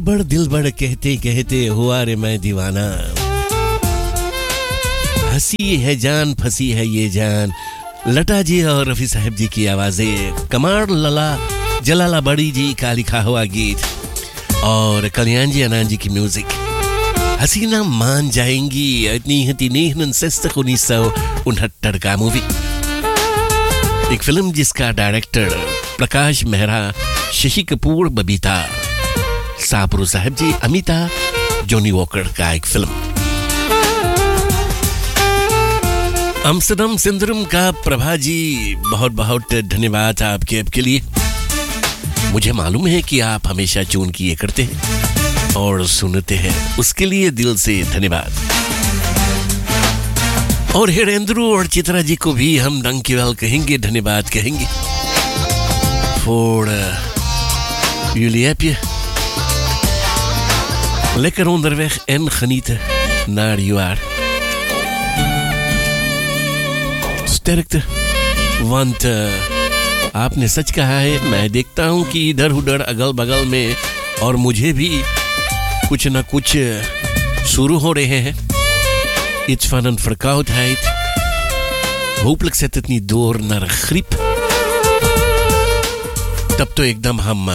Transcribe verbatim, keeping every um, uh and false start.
बड़ दिल बड़ कहते कहते हुआ रे मैं दीवाना, हंसी है जान फंसी है ये जान। लता जी और रफी साहब जी की आवाजें, कमार लला जलाला बड़ी जी का लिखा हुआ गीत और कल्याण जी आनंद जी की म्यूजिक। हसीना मान जाएंगी इतनी हती नहीं सस्त उन्नीस सौ उनहत्तर का मूवी, एक फिल्म जिसका डायरेक्टर प्रकाश मेहरा, शशि कपूर, बबीता सापरू साहब जी, अमिता, जॉनी वॉकर का एक फिल्म। अम्स्टरडम सिंड्रोम का प्रभा जी बहुत बहुत धन्यवाद आपके आपके लिए। मुझे मालूम है कि आप हमेशा ट्यून किए करते हैं और सुनते हैं, उसके लिए दिल से धन्यवाद। और हिरेंद्रू और चित्रा जी को भी हम डंकीवेल कहेंगे, धन्यवाद कहेंगे for uh, jullie heb je lekker onderweg en genieten naar Juar. sterkte, want uh, आपने सच कहा है। मैं देखता हूं कि इधर उधर अगल बगल में और मुझे भी कुछ न कुछ शुरू हो रहे हैं। Iets van een verkoudheid. Hopelijk zet het niet door naar een griep. तब तो एकदम हम